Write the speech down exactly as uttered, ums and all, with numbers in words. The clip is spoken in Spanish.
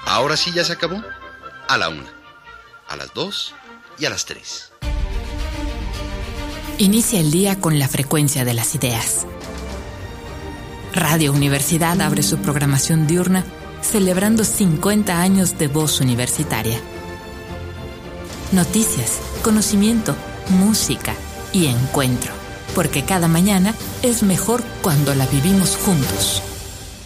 Ahora sí ya se acabó. A la una, a las dos y a las tres. Inicia el día con la frecuencia de las ideas. Radio Universidad abre su programación diurna celebrando cincuenta años de voz universitaria. Noticias, conocimiento, música y encuentro, porque cada mañana es mejor cuando la vivimos juntos.